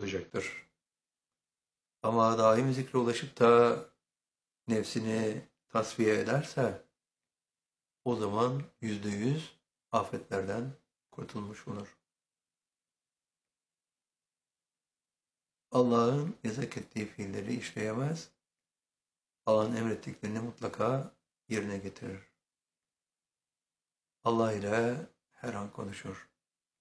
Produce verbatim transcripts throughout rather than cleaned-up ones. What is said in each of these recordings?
yapacaktır. Ama daim zikre ulaşıp da nefsini tasfiye ederse o zaman yüzde yüz afetlerden kurtulmuş olur. Allah'ın yasak ettiği fiilleri işleyemez, Allah'ın emrettiklerini mutlaka yerine getirir. Allah ile her an konuşur.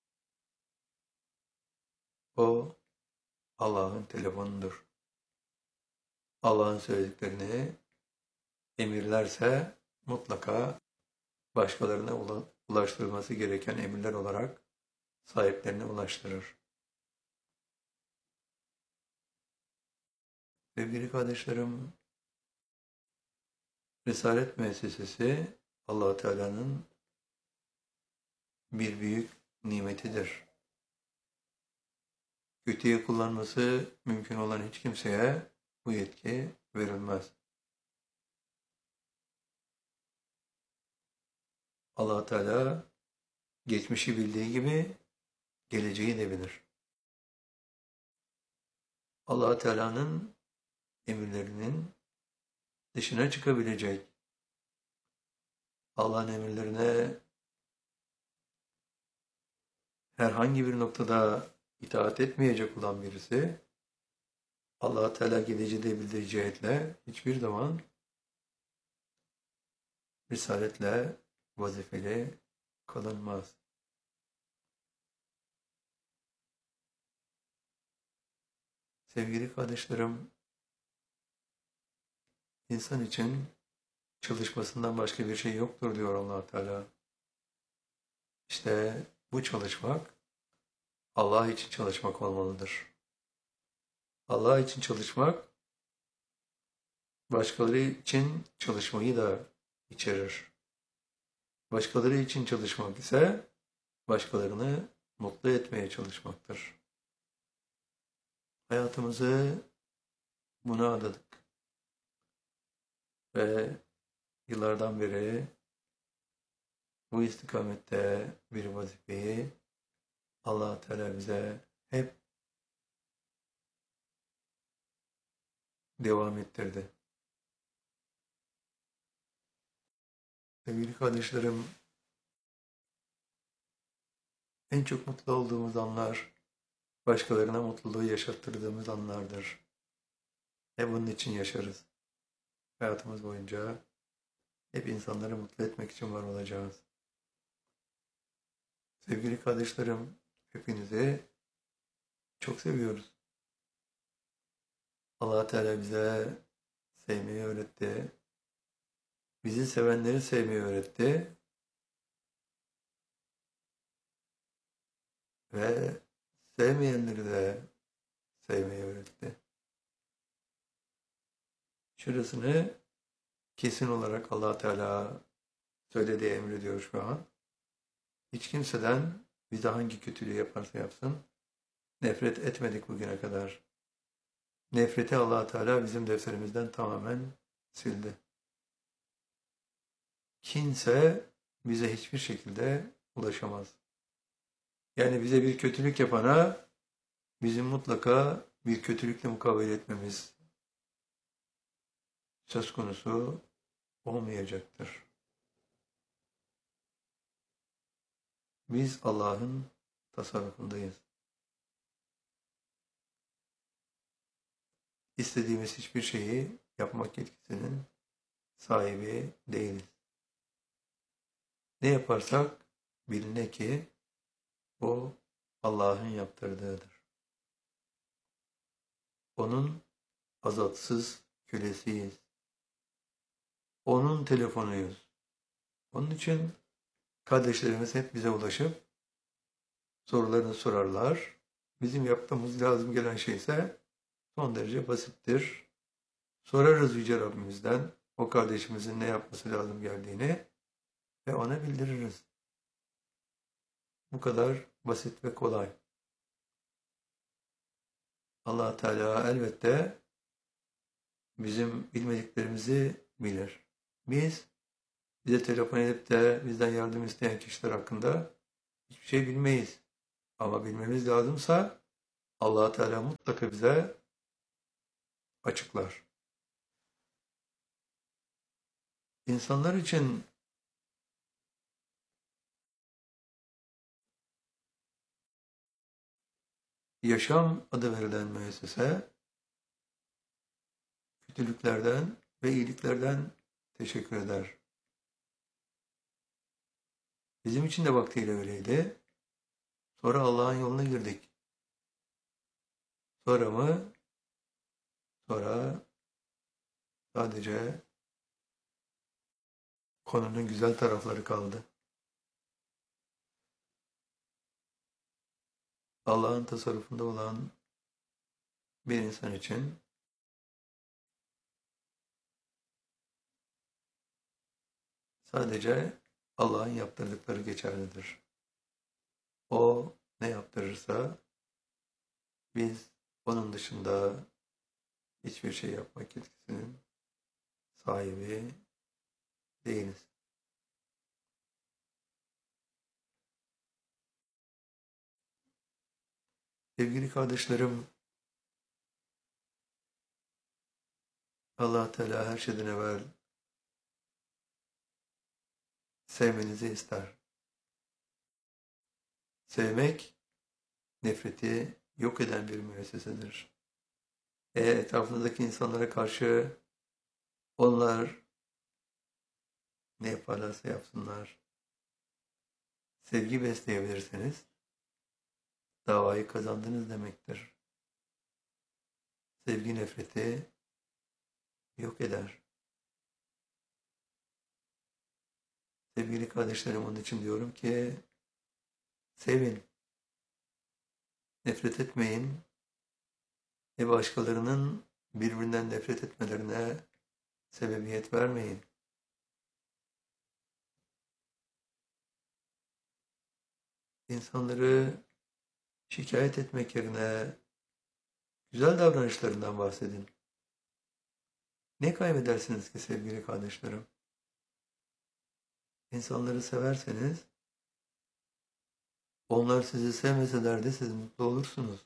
O Allah'ın telefonudur. Allah'ın söylediklerini emirlerse mutlaka başkalarına ulaştırılması gereken emirler olarak sahiplerine ulaştırır. Sevgili kardeşlerim, Risalet Müessesesi Allah-u Teala'nın bir büyük nimetidir. Kötüye kullanması mümkün olan hiç kimseye bu yetki verilmez. Allah-u Teala geçmişi bildiği gibi geleceği de bilir. Allah-u Teala'nın emirlerinin dışına çıkabilecek, Allah'ın emirlerine herhangi bir noktada itaat etmeyecek olan birisi, Allah-u Teala geleceği de bildiği cihetle hiçbir zaman risaletle vazifeli kılınmaz. Sevgili kardeşlerim, insan için çalışmasından başka bir şey yoktur diyor Allah Teala. İşte bu çalışmak Allah için çalışmak olmalıdır. Allah için çalışmak başkaları için çalışmayı da içerir. Başkaları için çalışmak ise başkalarını mutlu etmeye çalışmaktır. Hayatımızı buna adadık. Ve yıllardan beri bu istikamette bir vazifeyi Allah Teala bize hep devam ettirdi. Sevgili kardeşlerim, en çok mutlu olduğumuz anlar, başkalarına mutluluğu yaşattırdığımız anlardır. Ve bunun için yaşarız. Hayatımız boyunca hep insanları mutlu etmek için var olacağız. Sevgili kardeşlerim, hepinizi çok seviyoruz. Allah Teala bize sevmeyi öğretti. Bizi sevenleri sevmeyi öğretti. Ve sevmeyenleri de sevmeyi öğretti. Şurasını kesin olarak Allah Teala söylediği emrediyor şu an. Hiç kimseden bize hangi kötülüğü yaparsa yapsın nefret etmedik bugüne kadar. Nefreti Allah Teala bizim defterimizden tamamen sildi. Kimse bize hiçbir şekilde ulaşamaz. Yani bize bir kötülük yapana bizim mutlaka bir kötülükle mukabele etmemiz söz konusu olmayacaktır. Biz Allah'ın tasarrufundayız. İstediğimiz hiçbir şeyi yapmak yetkisinin sahibi değiliz. Ne yaparsak biline ki o Allah'ın yaptırdığıdır. Onun azatsız kölesiyiz. Onun telefonuyuz. Onun için kardeşlerimiz hep bize ulaşıp sorularını sorarlar. Bizim yapmamız lazım gelen şey ise son derece basittir. Sorarız Yüce Rabbimizden o kardeşimizin ne yapması lazım geldiğini ve ona bildiririz. Bu kadar basit ve kolay. Allah Teala elbette bizim bilmediklerimizi bilir. Biz bize telefon edip de bizden yardım isteyen kişiler hakkında hiçbir şey bilmeyiz. Ama bilmemiz lazımsa Allah Teala mutlaka bize açıklar. İnsanlar için yaşam adı verilen müessese kötülüklerden ve iyiliklerden teşekkür eder. Bizim için de vaktiyle öyleydi. Sonra Allah'ın yoluna girdik. Sonra mı? Sonra sadece konunun güzel tarafları kaldı. Allah'ın tasarrufunda olan bir insan için sadece Allah'ın yaptırdıkları geçerlidir. O ne yaptırırsa biz onun dışında hiçbir şey yapmak yetkisinin sahibi değiliz. Sevgili kardeşlerim, Allah Teala her şeyden evvel sevmenizi ister. Sevmek, nefreti yok eden bir müessesedir. Eğer etrafınızdaki insanlara karşı onlar ne yaparlarsa yapsınlar, sevgi besleyebilirseniz davayı kazandınız demektir. Sevgi nefreti yok eder. Sevgili kardeşlerim, onun için diyorum ki sevin, nefret etmeyin ve başkalarının birbirinden nefret etmelerine sebebiyet vermeyin. İnsanları şikayet etmek yerine güzel davranışlarından bahsedin. Ne kaybedersiniz ki sevgili kardeşlerim? İnsanları severseniz onlar sizi sevmeseler de siz mutlu olursunuz.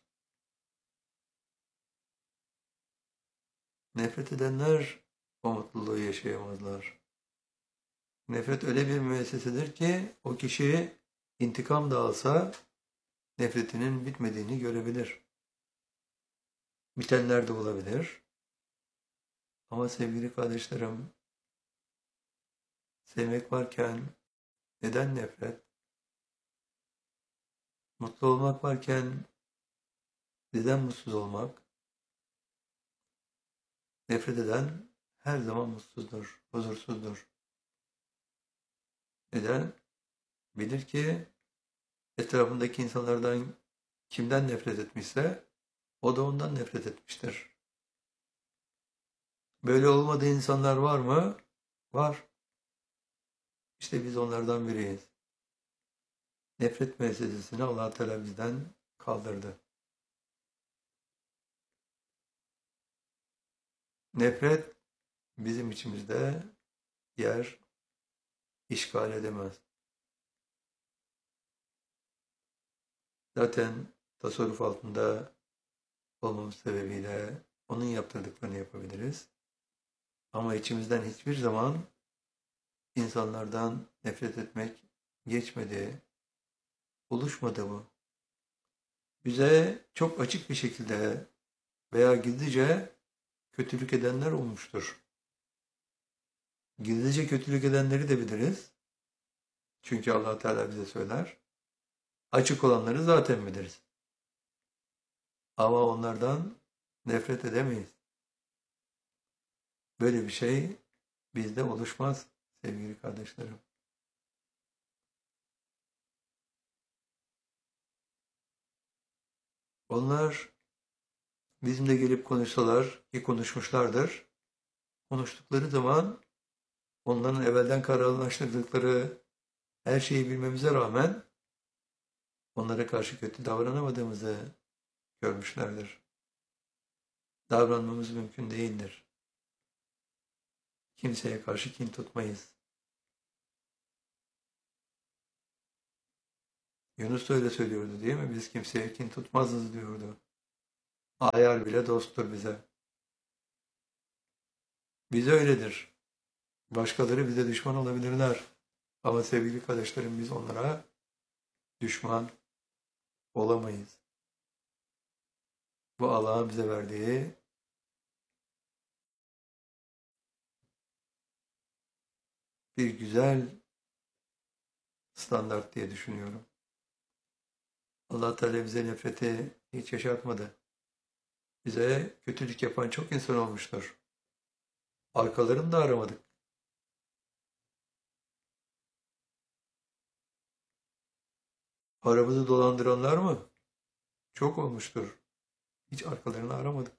Nefret edenler o mutluluğu yaşayamazlar. Nefret öyle bir müessesedir ki o kişi intikam da alsa nefretinin bitmediğini görebilir. Bitenler de olabilir. Ama sevgili kardeşlerim, sevmek varken neden nefret? Mutlu olmak varken neden mutsuz olmak? Nefret eden her zaman mutsuzdur, huzursuzdur. Neden? Bilir ki etrafındaki insanlardan kimden nefret etmişse o da ondan nefret etmiştir. Böyle olmadığı insanlar var mı? Var. İşte biz onlardan biriyiz. Nefret meselesini Allah Teala bizden kaldırdı. Nefret bizim içimizde yer işgal edemez. Zaten tasarruf altında olmamız sebebiyle onun yaptırdıklarını yapabiliriz. Ama içimizden hiçbir zaman insanlardan nefret etmek geçmedi, oluşmadı bu. Bize çok açık bir şekilde veya gizlice kötülük edenler olmuştur. Gizlice kötülük edenleri de biliriz. Çünkü Allah Teala bize söyler. Açık olanları zaten biliriz. Ama onlardan nefret edemeyiz. Böyle bir şey bizde oluşmaz sevgili kardeşlerim. Onlar bizimle gelip konuşsalar ki konuşmuşlardır. Konuştukları zaman onların evvelden kararlaştırdıkları her şeyi bilmemize rağmen onlara karşı kötü davranamadığımızı görmüşlerdir. Davranmamız mümkün değildir. Kimseye karşı kin tutmayız. Yunus da öyle söylüyordu değil mi? Biz kimseye kin tutmazız diyordu. Ayar bile dosttur bize. Bize öyledir. Başkaları bize düşman olabilirler. Ama sevgili kardeşlerim, biz onlara düşman olamayız. Bu Allah'ın bize verdiği bir güzel standart diye düşünüyorum. Allah Teala bize nefreti hiç yaşatmadı. Bize kötülük yapan çok insan olmuştur. Arkalarını da aramadık. Paramızı dolandıranlar mı? Çok olmuştur. Hiç arkalarını aramadık.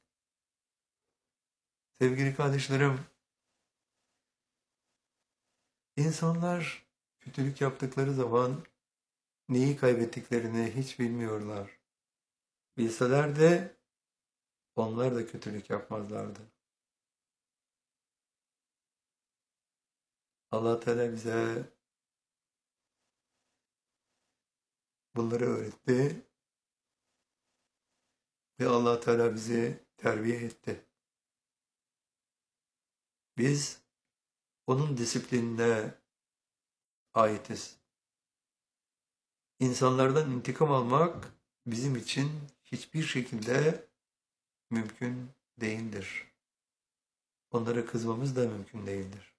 Sevgili kardeşlerim, insanlar kötülük yaptıkları zaman neyi kaybettiklerini hiç bilmiyorlar. Bilseler de onlar da kötülük yapmazlardı. Allah Teala bize bunları öğretti ve Allah Teala bizi terbiye etti. Biz onun disiplinine aitiz. İnsanlardan intikam almak bizim için hiçbir şekilde mümkün değildir. Onlara kızmamız da mümkün değildir.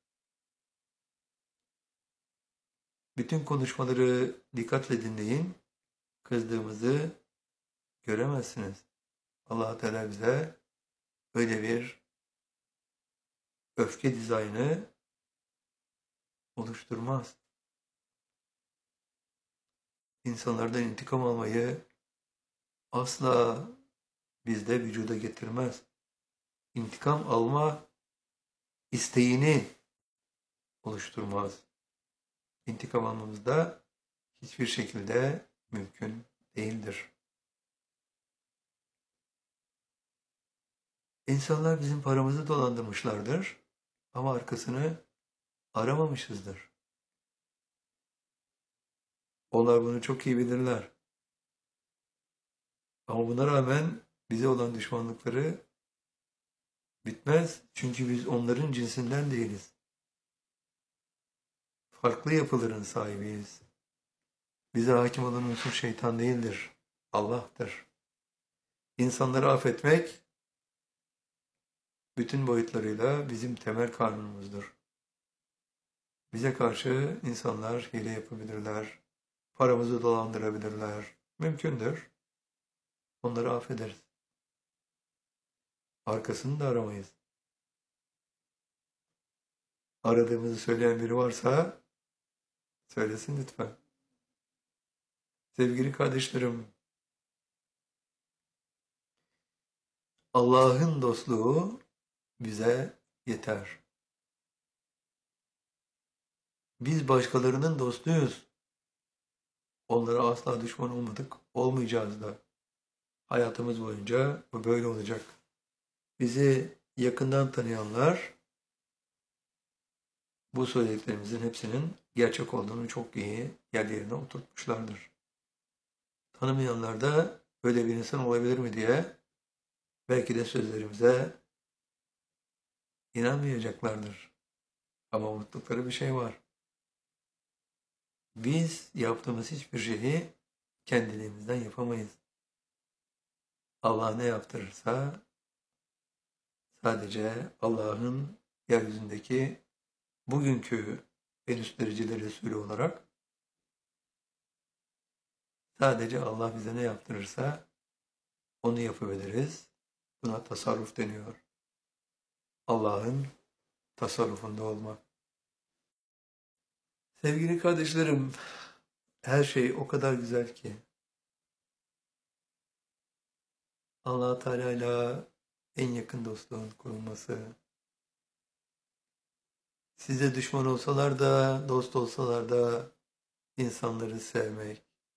Bütün konuşmaları dikkatle dinleyin. Kızdığımızı göremezsiniz. Allah Teala bize öyle bir öfke dizaynı oluşturmaz. İnsanlardan intikam almayı asla bizde vücuda getirmez. İntikam alma isteğini oluşturmaz. İntikam almamız da hiçbir şekilde mümkün değildir. İnsanlar bizim paramızı dolandırmışlardır ama arkasını aramamışızdır. Onlar bunu çok iyi bilirler. Ama buna rağmen bize olan düşmanlıkları bitmez. Çünkü biz onların cinsinden değiliz. Farklı yapıların sahibiyiz. Bize hakim olan unsur şeytan değildir. Allah'tır. İnsanları affetmek bütün boyutlarıyla bizim temel kanunumuzdur. Bize karşı insanlar hile yapabilirler, paramızı dolandırabilirler. Mümkündür. Onları affederiz. Arkasını da aramayız. Aradığımızı söyleyen biri varsa söylesin lütfen. Sevgili kardeşlerim, Allah'ın dostluğu bize yeter. Biz başkalarının dostuyuz. Onlara asla düşman olmadık, olmayacağız da. Hayatımız boyunca bu böyle olacak. Bizi yakından tanıyanlar bu söylediklerimizin hepsinin gerçek olduğunu çok iyi yerlerine oturtmuşlardır. Tanımayanlar da böyle bir insan olabilir mi diye belki de sözlerimize inanmayacaklardır. Ama unuttukları bir şey var. Biz yaptığımız hiçbir şeyi kendiliğimizden yapamayız. Allah ne yaptırırsa sadece Allah'ın yeryüzündeki bugünkü en üst dereceli Resulü olarak sadece Allah bize ne yaptırırsa onu yapabiliriz. Buna tasarruf deniyor. Allah'ın tasarrufunda olmak. Sevgili kardeşlerim, her şey o kadar güzel ki Allah Teala ile en yakın dostluğun kurulması, size düşman olsalar da, dost olsalar da insanları sevmek,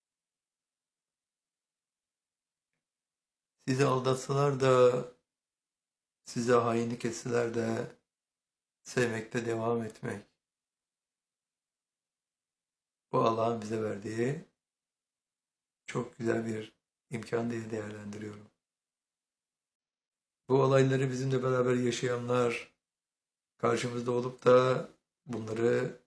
sizi aldatsalar da, size hainlik etseler de sevmekte devam etmek. Bu Allah'ın bize verdiği çok güzel bir imkan diye değerlendiriyorum. Bu olayları bizimle beraber yaşayanlar, karşımızda olup da bunları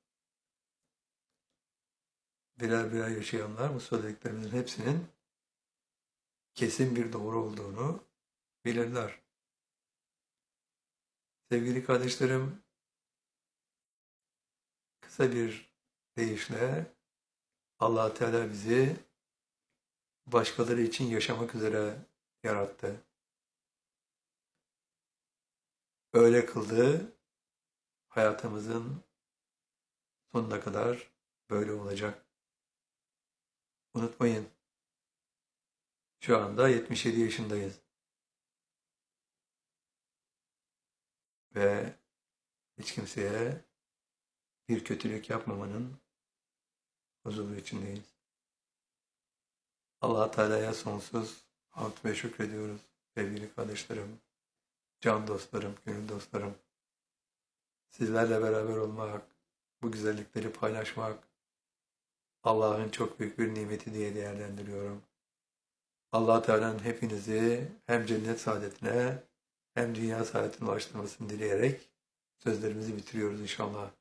birer birer yaşayanlar bu söylediklerimizin hepsinin kesin bir doğru olduğunu bilirler. Sevgili kardeşlerim, kısa bir deyişle Allah Teala bizi başkaları için yaşamak üzere yarattı. Öyle kıldı, hayatımızın sonuna kadar böyle olacak. Unutmayın, şu anda yetmiş yedi yaşındayız. Ve hiç kimseye bir kötülük yapmamanın huzuru içindeyiz. Allah Teala'ya sonsuz hamd ve şükrediyoruz sevgili kardeşlerim, can dostlarım, gönül dostlarım. Sizlerle beraber olmak, bu güzellikleri paylaşmak Allah'ın çok büyük bir nimeti diye değerlendiriyorum. Allah Teala'nın hepinizi hem cennet saadetine hem dünya saadetine ulaştırmasını dileyerek sözlerimizi bitiriyoruz inşallah.